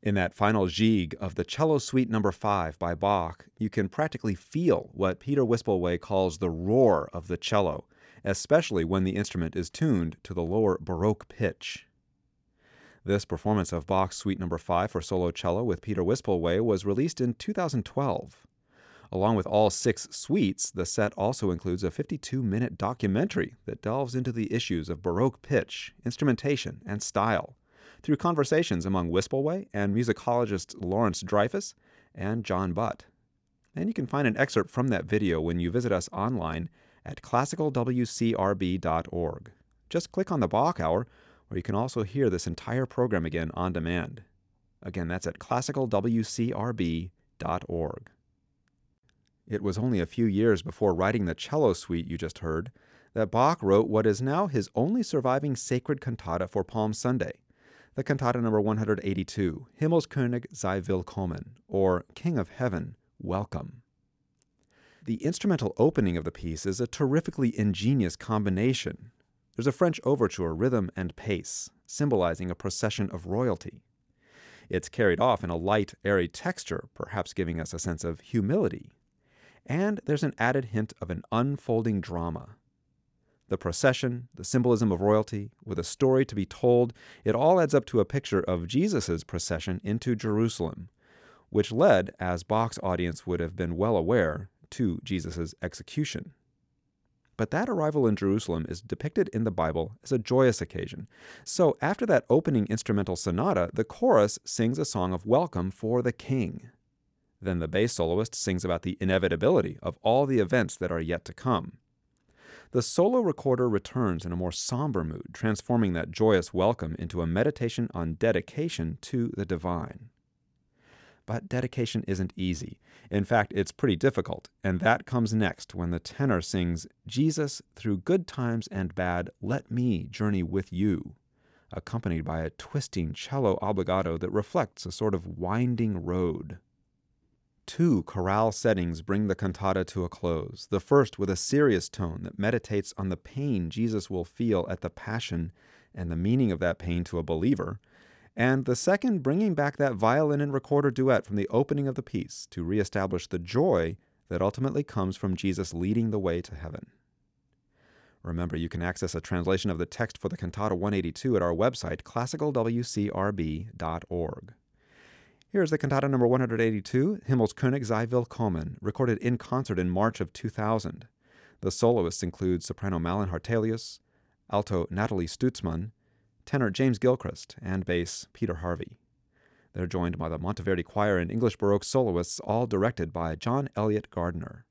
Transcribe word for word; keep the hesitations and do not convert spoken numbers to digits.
In that final Gigue of the Cello Suite Number five by Bach, you can practically feel what Peter Wispelwey calls the roar of the cello, especially when the instrument is tuned to the lower Baroque pitch. This performance of Bach's Suite Number five for solo cello with Peter Wispelwey was released in two thousand twelve. Along with all six suites, the set also includes a fifty-two minute documentary that delves into the issues of Baroque pitch, instrumentation, and style, through conversations among Wispelwey and musicologists Lawrence Dreyfus and John Butt. And you can find an excerpt from that video when you visit us online at classical w c r b dot org. Just click on the Bach Hour, where you can also hear this entire program again on demand. Again, that's at classical w c r b dot org. It was only a few years before writing the cello suite you just heard that Bach wrote what is now his only surviving sacred cantata for Palm Sunday, the cantata number one hundred eighty-two, Himmelskönig sei willkommen, or King of Heaven, Welcome. The instrumental opening of the piece is a terrifically ingenious combination. There's a French overture, rhythm and pace, symbolizing a procession of royalty. It's carried off in a light, airy texture, perhaps giving us a sense of humility. And there's an added hint of an unfolding drama. The procession, the symbolism of royalty, with a story to be told, it all adds up to a picture of Jesus' procession into Jerusalem, which led, as Bach's audience would have been well aware, to Jesus' execution. But that arrival in Jerusalem is depicted in the Bible as a joyous occasion. So after that opening instrumental sonata, the chorus sings a song of welcome for the king. Then the bass soloist sings about the inevitability of all the events that are yet to come. The solo recorder returns in a more somber mood, transforming that joyous welcome into a meditation on dedication to the divine. But dedication isn't easy. In fact, it's pretty difficult, and that comes next when the tenor sings, "Jesus, through good times and bad, let me journey with you," accompanied by a twisting cello obbligato that reflects a sort of winding road. Two chorale settings bring the cantata to a close, the first with a serious tone that meditates on the pain Jesus will feel at the Passion and the meaning of that pain to a believer, and the second bringing back that violin and recorder duet from the opening of the piece to reestablish the joy that ultimately comes from Jesus leading the way to heaven. Remember, you can access a translation of the text for the Cantata one eighty-two at our website, classical w c r b dot org. Here's the cantata number one hundred eighty-two, Himmelskönig sei willkommen, recorded in concert in March of two thousand. The soloists include soprano Malin Hartelius, alto Natalie Stutzmann, tenor James Gilchrist, and bass Peter Harvey. They're joined by the Monteverdi Choir and English Baroque soloists, all directed by John Elliott Gardner.